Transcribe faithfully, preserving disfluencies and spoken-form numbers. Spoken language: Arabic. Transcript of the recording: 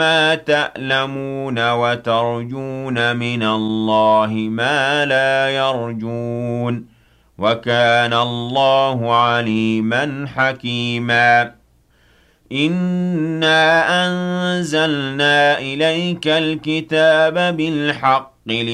مَا تَأْلَمُونَ وَتَرْجُونَ مِنَ اللَّهِ مَا لَا يَرْجُونَ وَكَانَ اللَّهُ عَلِيمًا حَكِيمًا إِنَّا أَنزَلْنَا إِلَيْكَ الْكِتَابَ بِالْحَقِّ